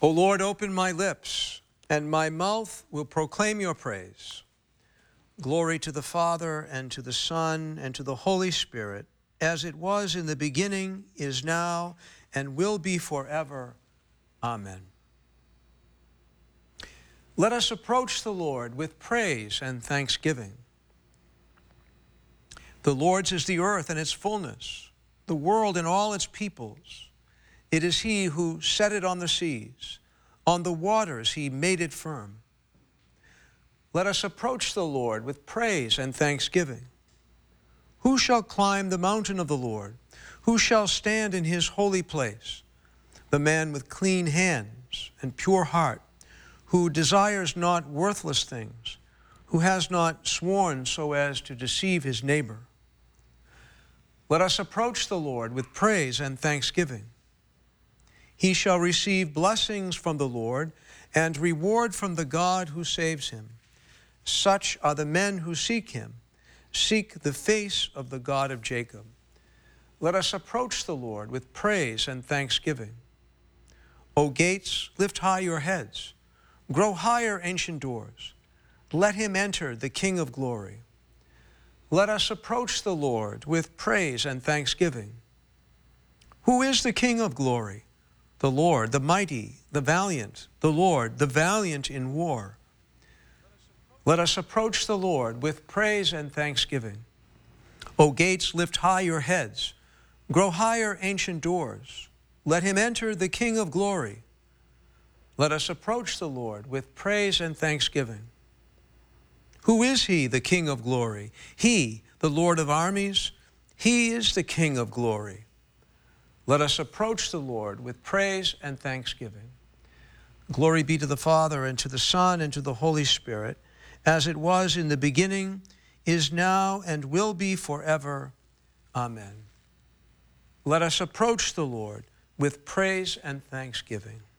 O Lord, open my lips, and my mouth will proclaim your praise. Glory to the Father, and to the Son, and to the Holy Spirit, as it was in the beginning, is now, and will be forever. Amen. Let us approach the Lord with praise and thanksgiving. The Lord's is the earth and its fullness, the world and all its peoples. It is he who set it on the seas. On the waters he made it firm. Let us approach the Lord with praise and thanksgiving. Who shall climb the mountain of the Lord? Who shall stand in his holy place? The man with clean hands and pure heart, who desires not worthless things, who has not sworn so as to deceive his neighbor. Let us approach the Lord with praise and thanksgiving. He shall receive blessings from the Lord and reward from the God who saves him. Such are the men who seek him, seek the face of the God of Jacob. Let us approach the Lord with praise and thanksgiving. O gates, lift high your heads. Grow higher, ancient doors. Let him enter, the King of glory. Let us approach the Lord with praise and thanksgiving. Who is the King of glory? The Lord, the mighty, the valiant, the Lord, the valiant in war. Let us approach the Lord with praise and thanksgiving. O gates, lift high your heads. Grow higher, ancient doors. Let him enter, the King of glory. Let us approach the Lord with praise and thanksgiving. Who is he, the King of glory? He, the Lord of armies. He is the King of glory. Let us approach the Lord with praise and thanksgiving. Glory be to the Father, and to the Son, and to the Holy Spirit, as it was in the beginning, is now, and will be forever. Amen. Let us approach the Lord with praise and thanksgiving.